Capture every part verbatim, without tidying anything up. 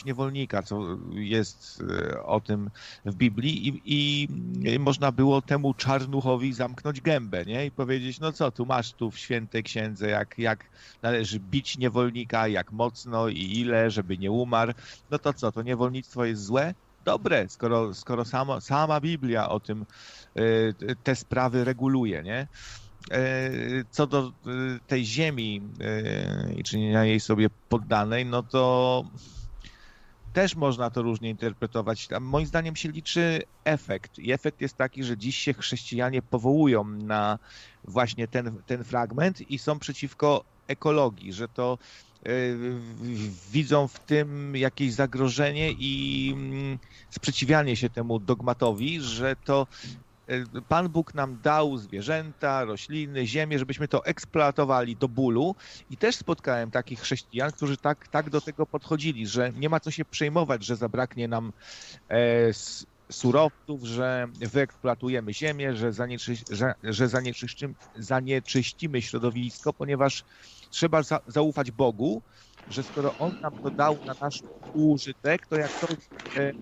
bić niewolnika, co jest o tym w Biblii i, i można było temu czarnuchowi zamknąć gębę, nie? I powiedzieć, no co, tu masz tu w świętej księdze, jak, jak należy bić niewolnika, jak mocno i ile, żeby nie umarł. No to co, to niewolnictwo jest złe? Dobre, skoro, skoro sama, sama Biblia o tym te sprawy reguluje, nie? Co do tej ziemi i czynienia jej sobie poddanej, no to też można to różnie interpretować. Moim zdaniem się liczy efekt. I efekt jest taki, że dziś się chrześcijanie powołują na właśnie ten, ten fragment i są przeciwko ekologii, że to widzą w tym jakieś zagrożenie i sprzeciwianie się temu dogmatowi, że to Pan Bóg nam dał zwierzęta, rośliny, ziemię, żebyśmy to eksploatowali do bólu i też spotkałem takich chrześcijan, którzy tak, tak do tego podchodzili, że nie ma co się przejmować, że zabraknie nam e, surowców, że wyeksploatujemy ziemię, że, zanieczy, że, że zanieczyścimy, zanieczyścimy środowisko, ponieważ trzeba za, zaufać Bogu, że skoro On nam to dał na nasz użytek, to jak to e,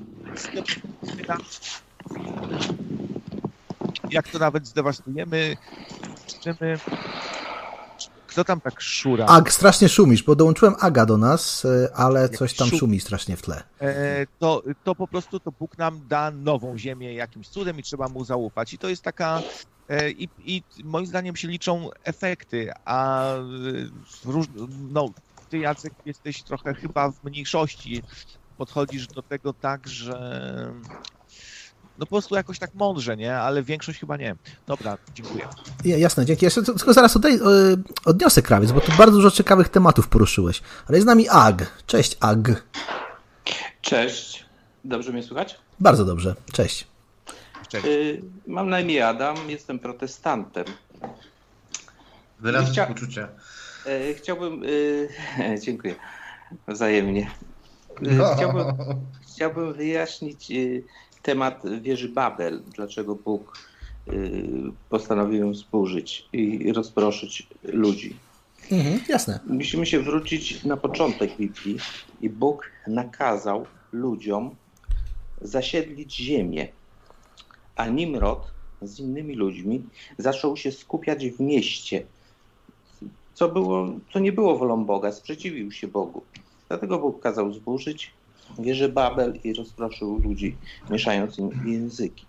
jak to nawet zdewastujemy, czymy... Kto tam tak szura? Ag, strasznie szumisz, bo dołączyłem Aga do nas, ale jak coś tam szum... szumi strasznie w tle. E, to, to po prostu to Bóg nam da nową ziemię jakimś cudem i trzeba Mu zaufać. I to jest taka... E, i, I moim zdaniem się liczą efekty, a róż... no, ty, Jacek, jesteś trochę chyba w mniejszości. Podchodzisz do tego tak, że... No po prostu jakoś tak mądrze, nie? Ale większość chyba nie. Dobra, dziękuję. Ja, jasne, dzięki. Jeszcze tylko zaraz odej, odniosę krawiec, bo tu bardzo dużo ciekawych tematów poruszyłeś. Ale jest z nami Ag. Cześć, Ag. Cześć. Dobrze mnie słychać? Bardzo dobrze. Cześć. Cześć. Y, mam na imię Adam, jestem protestantem. Wyrazy Chcia... współczucia. Y, chciałbym... Y, dziękuję. Wzajemnie. Y, no. Chciałbym, chciałbym wyjaśnić... Y, temat wieży Babel, dlaczego Bóg y, postanowił ją zburzyć i rozproszyć ludzi. Mhm, jasne. Musimy się wrócić na początek Biblii i Bóg nakazał ludziom zasiedlić ziemię, a Nimrod z innymi ludźmi zaczął się skupiać w mieście, co, było, co nie było wolą Boga, sprzeciwił się Bogu. Dlatego Bóg kazał zburzyć wieżę Babel i rozproszył ludzi, mieszając im języki.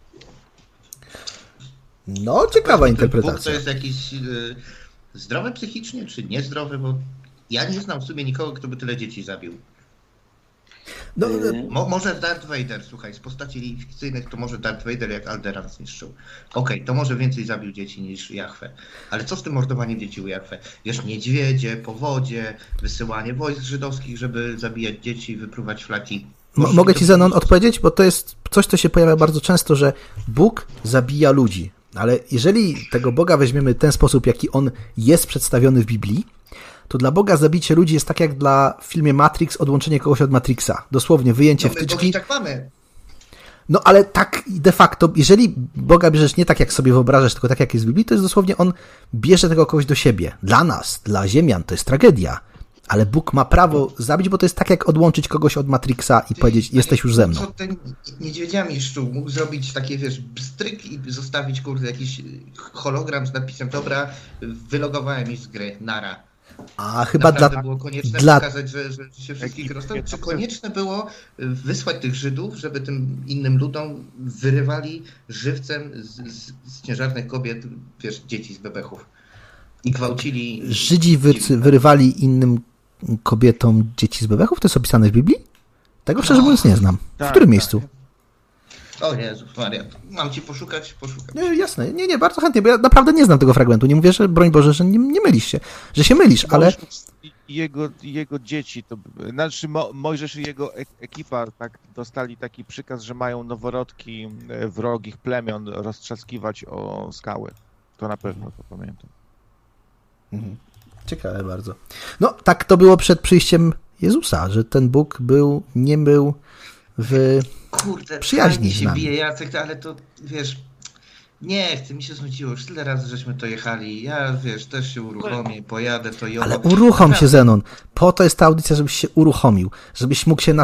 No, ciekawa interpretacja. Bóg to jest jakiś y, zdrowy psychicznie, czy niezdrowy? Bo ja nie znam w sumie nikogo, kto by tyle dzieci zabił. No, y... Mo, może Darth Vader, słuchaj, z postaci fikcyjnych to może Darth Vader jak Alderan zniszczył. Okej, okay, to może więcej zabił dzieci niż Jahwe. Ale co z tym mordowaniem dzieci u Jahwe? Wiesz, niedźwiedzie, powodzie, wysyłanie wojsk żydowskich, żeby zabijać dzieci i wypruwać flaki. M- mogę ci, Zenon, odpowiedzieć? Bo to jest coś, co się pojawia bardzo często, że Bóg zabija ludzi. Ale jeżeli tego Boga weźmiemy w ten sposób, jaki On jest przedstawiony w Biblii, to dla Boga zabicie ludzi jest tak jak dla w filmie Matrix odłączenie kogoś od Matrixa. Dosłownie wyjęcie no my wtyczki. tak mamy. No ale tak de facto, jeżeli Boga bierzesz nie tak jak sobie wyobrażasz, tylko tak jak jest w Biblii, to jest dosłownie On bierze tego kogoś do siebie. Dla nas, dla ziemian to jest tragedia. Ale Bóg ma prawo zabić, bo to jest tak jak odłączyć kogoś od Matrixa i powiedzieć, jesteś już ze mną. Co ten niedźwiedziami szczuł? Mógł zrobić takie, wiesz, bstryk i zostawić, kurde, jakiś hologram z napisem, dobra, wylogowałem ich z gry, nara. A chyba dla... było konieczne dla... pokazać, że, że się wszystkich rozstał? Czy konieczne było wysłać tych Żydów, żeby tym innym ludom wyrywali żywcem z, z, z ciężarnych kobiet, wiesz, dzieci z bebechów i gwałcili... Żydzi wy, wyrywali innym kobietom dzieci z bebechów? To jest opisane w Biblii? Tego szczerze mówiąc nie znam. W którym miejscu? O Jezus Maria, mam ci poszukać? Poszukać. Nie, jasne, nie, nie, bardzo chętnie, bo ja naprawdę nie znam tego fragmentu. Nie mówię, że broń Boże, że nie, nie mylisz się, że się mylisz, ale... Jego, jego dzieci, to znaczy Mo, Mojżesz i jego ekipa tak dostali taki przykaz, że mają noworodki wrogich plemion roztrzaskiwać o skały. To na pewno to pamiętam. Mhm. Ciekawe bardzo. No, tak to było przed przyjściem Jezusa, że ten Bóg był, nie był w Kurde, przyjaźni się z nami. bije, Jacek, ale to, wiesz, nie chcę, mi się znudziło, już tyle razy żeśmy to jechali, ja, wiesz, też się uruchomię, pojadę, to i Ale uruchom się, Zenon, po to jest ta audycja, żebyś się uruchomił, żebyś mógł się